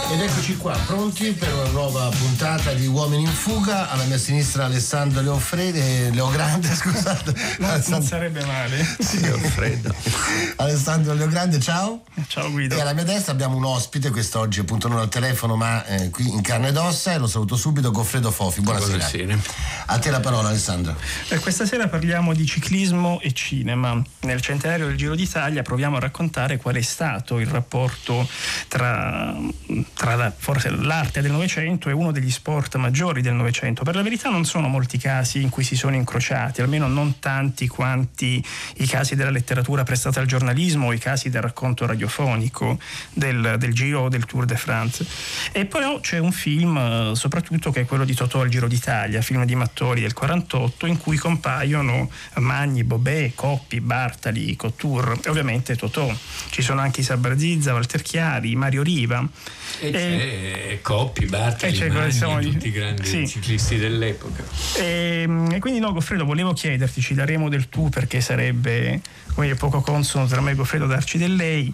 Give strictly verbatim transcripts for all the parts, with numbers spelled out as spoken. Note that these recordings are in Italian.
Ed eccoci qua, pronti per una nuova puntata di Uomini in Fuga. Alla mia sinistra Alessandro Leofrede, Leogrande, scusate. Non, Alessandro... non sarebbe male. Sì, Leofredo. Alessandro Leogrande, ciao. Ciao Guido. E alla mia destra abbiamo un ospite, quest'oggi appunto non al telefono ma eh, qui in carne ed ossa, e lo saluto subito, Goffredo Fofi. Buonasera. Buonasera. A te la parola, Alessandro. Eh, questa sera parliamo di ciclismo e cinema. Nel centenario del Giro d'Italia proviamo a raccontare qual è stato il rapporto tra, tra la, forse l'arte del Novecento e uno degli sport maggiori del Novecento. Per la verità non sono molti casi in cui si sono incrociati, almeno non tanti quanti i casi della letteratura prestata al giornalismo o i casi del racconto radiofonico del, del Giro o del Tour de France. E poi c'è un film soprattutto che è quello di Totò al Giro d'Italia, film di Mattori del quarantotto, in cui compaiono Magni, Bobet, Coppi, Bartali, Couture e ovviamente Totò. Ci sono anche Isa Barzizza, Walter Chiari, Mario Riva. E, e c'è Coppi, Bartali, c'è, Magni, siamo, tutti i grandi sì. ciclisti dell'epoca. E, e quindi no, Goffredo, volevo chiederti, ci daremo del tu perché sarebbe come poco consono tra me e Goffredo darci del lei.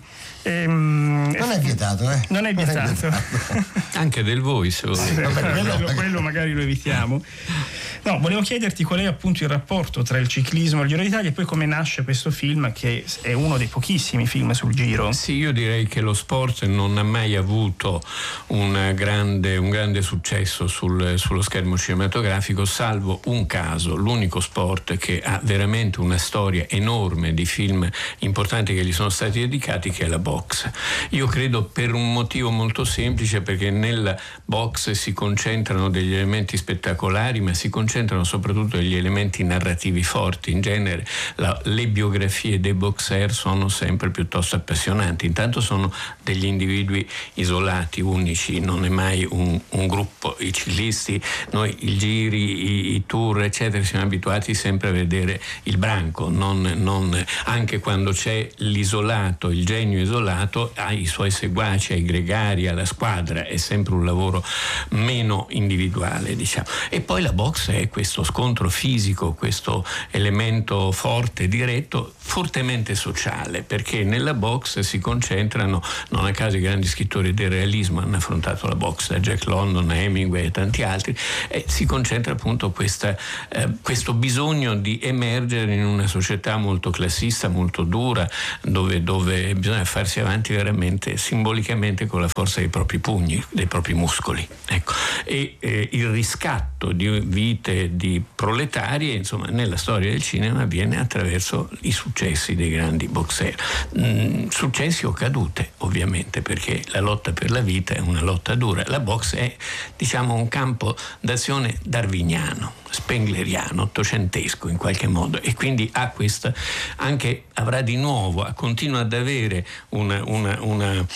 Ehm, non è vietato, eh? Non è vietato. Non è vietato. Anche del voi, se volete. Sì, quello, quello magari lo evitiamo. No, volevo chiederti qual è appunto il rapporto tra il ciclismo e il Giro d'Italia e poi come nasce questo film, che è uno dei pochissimi film sul Giro. Sì, io direi che lo sport non ha mai avuto un grande, un grande successo sul, sullo schermo cinematografico, salvo un caso, l'unico sport che ha veramente una storia enorme di film importanti che gli sono stati dedicati, che è la boxe. Io credo per un motivo molto semplice, perché nella boxe si concentrano degli elementi spettacolari, ma si concentrano soprattutto degli elementi narrativi forti. In genere la, le biografie dei boxer sono sempre piuttosto appassionanti. Intanto sono degli individui isolati, unici, non è mai un, un gruppo. I ciclisti, noi i giri, i, i tour eccetera, siamo abituati sempre a vedere il branco, non, non, anche quando c'è l'isolato, il genio isolato, ha i suoi seguaci, ha i gregari, ha la squadra, è sempre un lavoro meno individuale, diciamo. E poi la boxe è questo scontro fisico, questo elemento forte, diretto, fortemente sociale, perché nella boxe si concentrano, non a caso i grandi scrittori del realismo hanno affrontato la boxe, da Jack London a Hemingway e tanti altri, e si concentra appunto questa, eh, questo bisogno di emergere in una società molto classista, molto dura, dove, dove bisogna farsi avanti veramente simbolicamente con la forza dei propri pugni, dei propri muscoli. Ecco. E eh, il riscatto di vite di proletarie, insomma, nella storia del cinema avviene attraverso i successi dei grandi boxer. Mm, successi o cadute, ovviamente, perché la lotta per la vita è una lotta dura. La boxe è, diciamo, un campo d'azione darwiniano, spengleriano, ottocentesco in qualche modo, e quindi ha questa, anche avrà di nuovo, continua ad avere una, una, una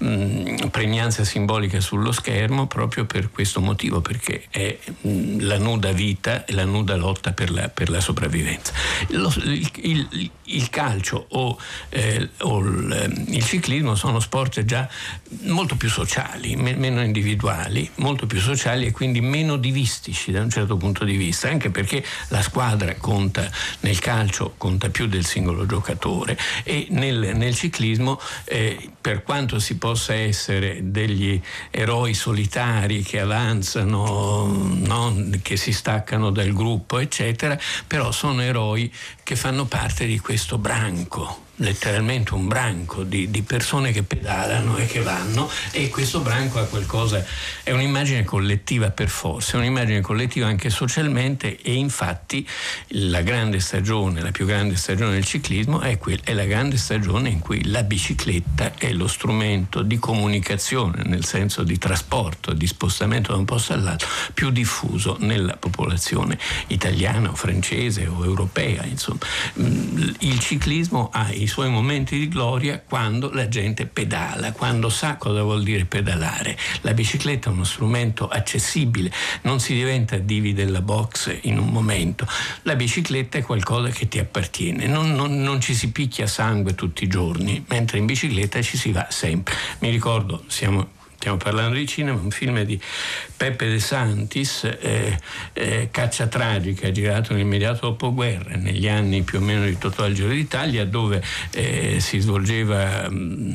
mh, pregnanza simbolica sullo schermo proprio per questo motivo, perché è mh, la nuda vita e la nuda lotta per la, per la sopravvivenza. Lo, il, il, il calcio o, eh, o il, il ciclismo sono sport già molto più sociali, me, meno individuali, molto più sociali e quindi meno divistici da un certo punto di vista, anche perché la squadra conta, nel calcio conta più del singolo giocatore, e nel, nel ciclismo eh, per quanto si possa essere degli eroi solitari che avanzano, no? Che si staccano dal gruppo eccetera, però sono eroi che fanno parte di questo branco, letteralmente un branco di, di persone che pedalano e che vanno, e questo branco ha qualcosa, è un'immagine collettiva per forza, è un'immagine collettiva anche socialmente, e infatti la grande stagione, la più grande stagione del ciclismo è, quel, è la grande stagione in cui la bicicletta è lo strumento di comunicazione, nel senso di trasporto, di spostamento da un posto all'altro, più diffuso nella popolazione italiana o francese o europea, insomma. Il ciclismo ha i suoi momenti di gloria quando la gente pedala, quando sa cosa vuol dire pedalare. La bicicletta è uno strumento accessibile, non si diventa divi della boxe in un momento. La bicicletta è qualcosa che ti appartiene, non, non, non ci si picchia sangue tutti i giorni, mentre in bicicletta ci si va sempre. Mi ricordo, siamo stiamo parlando di cinema, un film di Pepe De Santis, eh, eh, Caccia tragica, girato nell'immediato dopoguerra, negli anni più o meno di Totò al Giro d'Italia, dove eh, si svolgeva mh,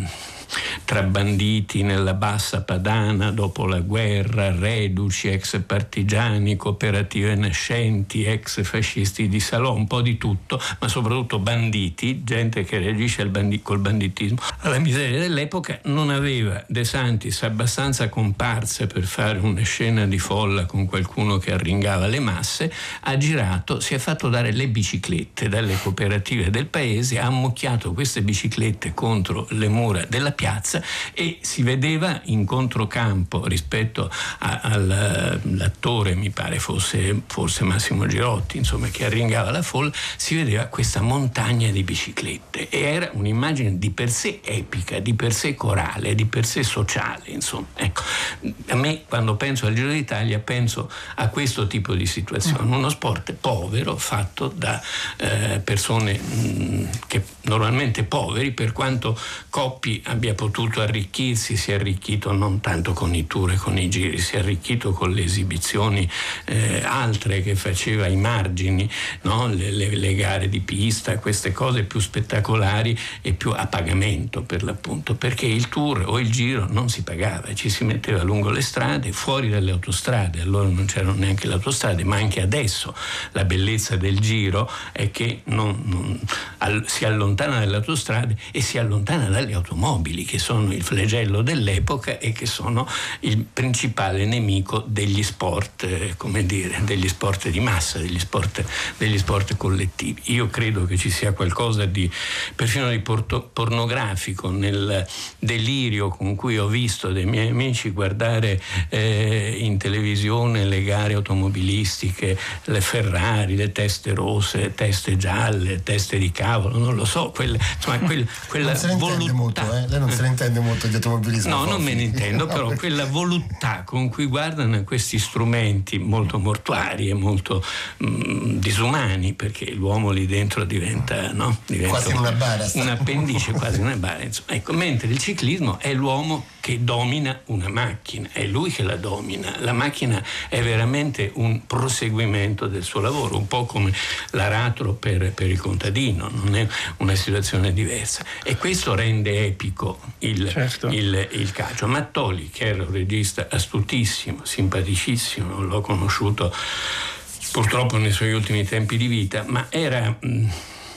tra banditi nella bassa padana dopo la guerra, reduci, ex partigiani, cooperative nascenti, ex fascisti di Salò, un po' di tutto, ma soprattutto banditi, gente che reagisce al bandi- col banditismo alla miseria dell'epoca. Non aveva De Santis abbastanza comparse per fare una scena di folla con qualcuno che arringava le masse, ha girato, si è fatto dare le biciclette dalle cooperative del paese, ha ammucchiato queste biciclette contro le mura della piazza e si vedeva in controcampo rispetto a, all'attore, mi pare fosse forse Massimo Girotti, insomma, che arringava la folla, si vedeva questa montagna di biciclette e era un'immagine di per sé epica, di per sé corale, di per sé sociale, insomma. Ecco, a me quando penso al Giro d'Italia penso a questo tipo di situazione, uno sport povero fatto da eh, persone mh, che normalmente poveri, per quanto Coppi abbia potuto arricchirsi, si è arricchito non tanto con i tour e con i giri, si è arricchito con le esibizioni eh, altre che faceva ai margini, no? le, le, le gare di pista, queste cose più spettacolari e più a pagamento per l'appunto, perché il tour o il giro non si pagava, ci si metteva lungo le strade, fuori dalle autostrade, allora non c'erano neanche le autostrade, ma anche adesso la bellezza del giro è che non, non, all, si allontana dalle autostrade e si allontana dalle automobili, che sono il flagello dell'epoca e che sono il principale nemico degli sport, eh, come dire, degli sport di massa, degli sport, degli sport collettivi. Io credo che ci sia qualcosa di perfino di porto, pornografico nel delirio con cui ho visto dei miei amici guardare eh, in televisione le gare automobilistiche, le Ferrari, le teste rosse, le teste gialle, le teste di cavolo, non lo so, quelle, insomma, quel, quella non se ne intende molto, eh? Lei non se ne intende molto di automobilismo. No, non me ne intendo, però quella voluttà con cui guardano questi strumenti molto mortuari e molto mh, disumani, perché l'uomo lì dentro diventa, no? diventa quasi una bara, un appendice, quasi una bara, insomma. Ecco, mentre il ciclismo è l'uomo che domina una macchina, è lui che la domina, la macchina è veramente un proseguimento del suo lavoro, un po' come l'aratro per, per il contadino, non è una situazione diversa, e questo rende epico il, certo. il, il calcio. Mattoli, che era un regista astutissimo, simpaticissimo, l'ho conosciuto purtroppo nei suoi ultimi tempi di vita, ma era... Mh,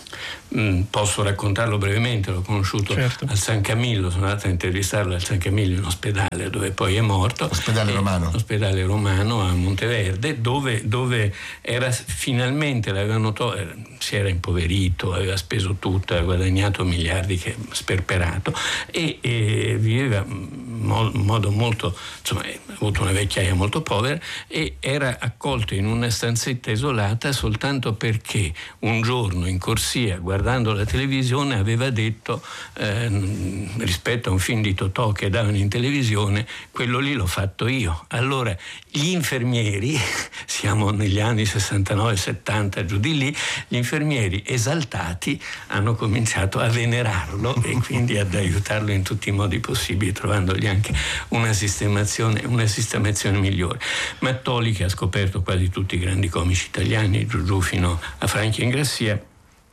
Mm, posso raccontarlo brevemente, l'ho conosciuto certo. al San Camillo, sono andato a intervistarlo al San Camillo in ospedale dove poi è morto, ospedale romano ospedale romano a Monteverde, dove, dove era finalmente l'avevano to- si era impoverito, aveva speso tutto, aveva guadagnato miliardi, che sperperato, e, e viveva in modo molto, insomma, ha avuto una vecchiaia molto povera e era accolto in una stanzetta isolata soltanto perché un giorno in corsia, guardando la televisione, aveva detto eh, rispetto a un film di Totò che davano in televisione: quello lì l'ho fatto io. Allora gli infermieri, siamo negli anni sessantanove settanta, giù di lì, gli infermieri esaltati hanno cominciato a venerarlo e quindi ad aiutarlo in tutti i modi possibili, trovandogli anche una sistemazione, una sistemazione migliore. Mattoli, che ha scoperto quasi tutti i grandi comici italiani, giù giù fino a Franchi Ingrassia,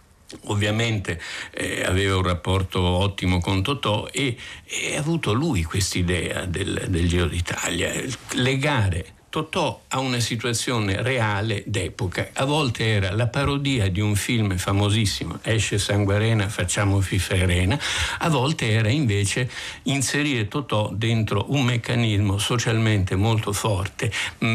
ovviamente eh, aveva un rapporto ottimo con Totò e, e ha avuto lui quest'idea del, del Giro d'Italia, legare Totò a una situazione reale d'epoca. A volte era la parodia di un film famosissimo, esce Sanguarena, facciamo Fiffa e Rena, a volte era invece inserire Totò dentro un meccanismo socialmente molto forte,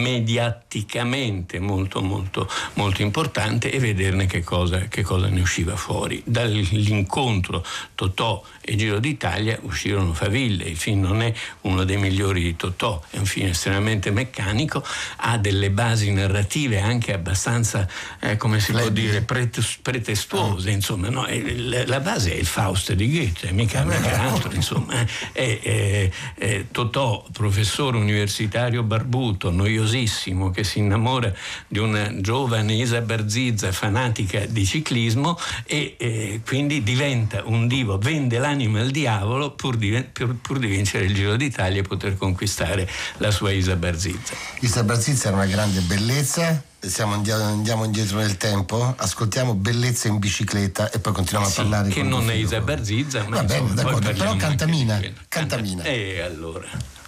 mediaticamente molto molto molto importante, e vederne che cosa, che cosa ne usciva fuori. Dall'incontro Totò e Giro d'Italia uscirono faville. Il film non è uno dei migliori di Totò, è un film estremamente meccanico, ha delle basi narrative anche abbastanza, eh, come si può dire, pretes- pretestuose, insomma, no? E la base è il Faust di Goethe, mica altro, insomma. È, è, è Totò, professore universitario barbuto, noiosissimo, che si innamora di una giovane Isa Barzizza fanatica di ciclismo e eh, quindi diventa un divo, vende l'anima al diavolo pur di, pur, pur di vincere il Giro d'Italia e poter conquistare la sua Isa Barzizza. Istra Brazizza era una grande bellezza. Siamo, andiamo indietro nel tempo, ascoltiamo Bellezza in bicicletta e poi continuiamo sì, a parlare che con non è Isa Barzizza, ma va bene, d'accordo, però Cantamina, Cantamina. Cantamina. E allora